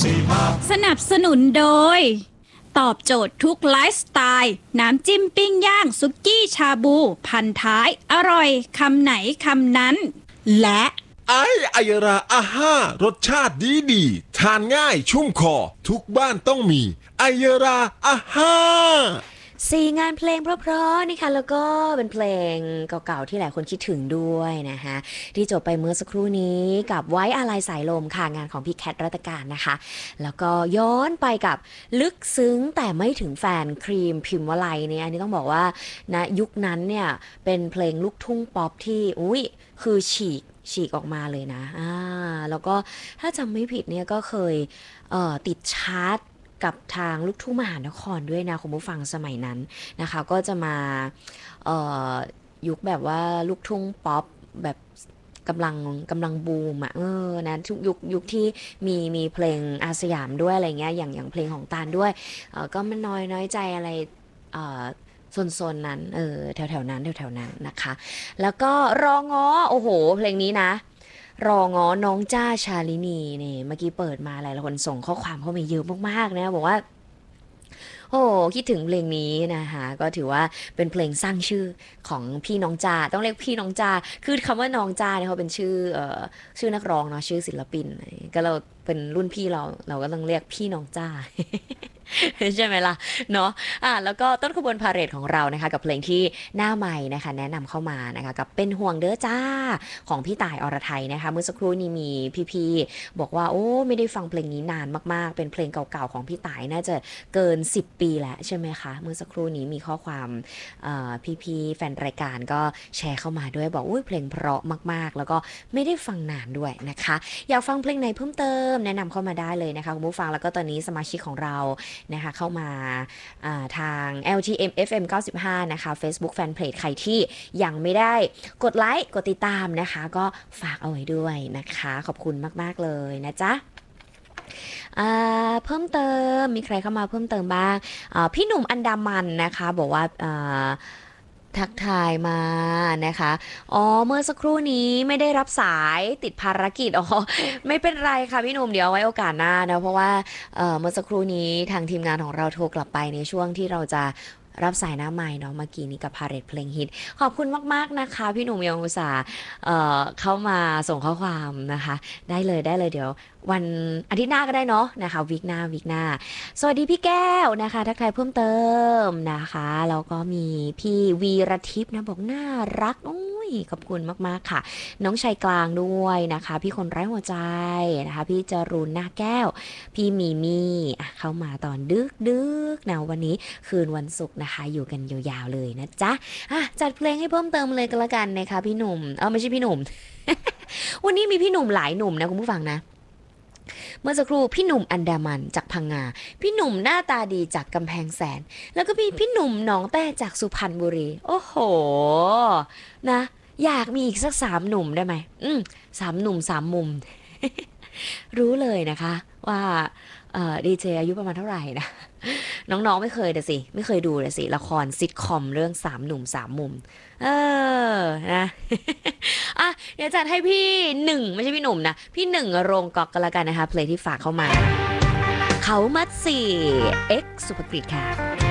สนับสนุนโดยตอบโจทย์ทุกไลฟ์สไตล์น้ำจิ้มปิ้งย่างสุกี้ชาบูพันท้ายอร่อยคำไหนคำนั้นและไอยราอาห้ารสชาติดีทานง่ายชุ่มคอทุกบ้านต้องมีไอยราอาห้า 4งานเพลงเพราะๆนี่ค่ะแล้วก็เป็นเพลงเก่าๆที่หลายคนคิดถึงด้วยนะคะที่จบไปเมื่อสักครู่นี้กับไว้อาลัยสายลมค่ะงานของพี่แคทรัตการนะคะแล้วก็ย้อนไปกับลึกซึ้งแต่ไม่ถึงแฟนครีมพิมพ์วลัยเนี่ยอันนี้ต้องบอกว่านะยุคนั้นเนี่ยเป็นเพลงลูกทุ่งป๊อปที่คือฉีกออกมาเลยนะแล้วก็ถ้าจำไม่ผิดเนี่ยก็เคยติดชาร์ตกับทางลูกทุ่งมหานครด้วยนะคุณผู้ฟังสมัยนั้นนะคะก็จะมายุคแบบว่าลูกทุ่งป๊อปแบบกำลังบูมนะทุกยุคที่มีเพลงอาสยามด้วยอะไรเงี้ยอย่างเพลงของตาลด้วยก็มันน้อยใจอะไรโซนนั้นแถวนั้นนะคะแล้วก็รอง้อโอ้โหเพลงนี้นะรอง้อน้องจ้าชาลินีเนี่ยเมื่อกี้เปิดมาหลายคนส่งข้อความเข้ามาเยอะมากๆนะบอกว่าโอ้คิดถึงเพลงนี้นะคะก็ถือว่าเป็นเพลงสร้างชื่อของพี่น้องจ้าต้องเรียกพี่น้องจ้าคือคำว่าน้องจ้าเนี่ยเขาเป็นชื่อนักร้องเนาะชื่อศิลปินก็เราเป็นรุ่นพี่เราก็ต้องเรียกพี่น้องจ้า ใช่ไหมล่ะเนาะแล้วก็ต้นขบวนพาเหรดของเรานะคะกับเพลงที่หน้าใหม่นะคะแนะนำเข้ามานะคะกับเป็นห่วงเด้อจ้าของพี่ต่ายอรไทยนะคะเมื่อสักครู่นี้มีพี่ๆบอกว่าไม่ได้ฟังเพลงนี้นานมากๆเป็นเพลงเก่าๆของพี่ต่ายน่าจะเกิน10 ปีแล้วใช่ไหมคะเมื่อสักครู่นี้มีข้อความพี่ๆแฟนรายการก็แชร์เข้ามาด้วยบอกเพลงเพราะมากๆแล้วก็ไม่ได้ฟังนานด้วยนะคะอยากฟังเพลงไหนเพิ่มเติมแนะนำเข้ามาได้เลยนะคะคุณผู้ฟังแล้วก็ตอนนี้สมาชิกของเรานะคะเข้ามาทาง LTM FM 95นะคะ Facebook Fanpage ใครที่ยังไม่ได้กดไลค์กดติดตามนะคะก็ฝากเอาไว้ด้วยนะคะขอบคุณมากๆเลยนะจ๊ะเพิ่มเติมมีใครเข้ามาเพิ่มเติมบ้างพี่หนุ่มอันดามันนะคะบอกว่าทักทายมานะคะเมื่อสักครู่นี้ไม่ได้รับสายติดภารกิจไม่เป็นไรค่ะพี่หนุ่มเดี๋ยวไว้โอกาสหน้านะเพราะว่าเมื่อสักครู่นี้ทางทีมงานของเราโทรกลับไปในช่วงที่เราจะรับสายหน้าใหม่เนาะเมื่อกี้นี้กับพาเหรดเพลงฮิตขอบคุณมากๆนะคะพี่หนุ่มยังอุตส่าห์เข้ามาส่งข้อความนะคะได้เลยเดี๋ยววันอาทิตย์หน้าก็ได้เนาะนะคะวีคหน้าสวัสดีพี่แก้วนะคะทักทายเพิ่มเติมนะคะแล้วก็มีพี่วีรทิพย์นะบอกน่ารักขอบคุณมากๆค่ะน้องชายกลางด้วยนะคะพี่คนไร้หัวใจนะคะพี่จรูนหน้าแก้วพี่มีมี่เข้ามาตอนดึกนะวันนี้คืนวันศุกร์นะคะอยู่กันยาวๆเลยนะจ๊ะจัดเพลงให้เพิ่มเติมเลยก็แล้วกันนะคะพี่หนุ่มไม่ใช่พี่หนุ่ม วันนี้มีพี่หนุ่มหลายหนุ่มนะคุณผู้ฟังนะเมื่อสักครู่พี่หนุ่มอันดามันจากพังงาพี่หนุ่มหน้าตาดีจากกำแพงแสนแล้วก็พี่หนุ่มหนองแต้จากสุพรรณบุรีโอ้โหนะอยากมีอีกสัก3 หนุ่มได้ไหม3 หนุ่ม3 มุม รู้เลยนะคะว่าดีเจอายุประมาณเท่าไหร่นะน้องๆไม่เคยดูเลยสิละครซิทคอมเรื่อง3 หนุ่ม3 มุมนะเดี๋ยวจัดให้พี่1ไม่ใช่พี่หนุ่มนะพี่1โรงกอกกันละกันนะคะเพลงที่ฝากเข้ามาเขามัด4 X สุภกฤษค่ะ